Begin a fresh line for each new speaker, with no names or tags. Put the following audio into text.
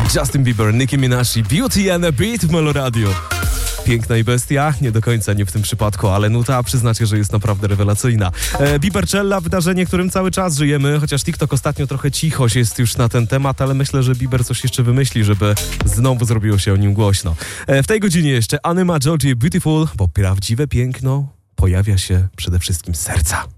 Justin Bieber, Nicki Minaj, Beauty and a Beat w Meloradio. Piękna i bestia, nie do końca nie w tym przypadku, ale nuta, przyznacie, że jest naprawdę rewelacyjna. Biebercella, wydarzenie, którym cały czas żyjemy, chociaż TikTok ostatnio trochę cicho jest już na ten temat, ale myślę, że Bieber coś jeszcze wymyśli, żeby znowu zrobiło się o nim głośno. W tej godzinie jeszcze Anyma, Georgie, Beautiful, bo prawdziwe piękno pojawia się przede wszystkim z serca.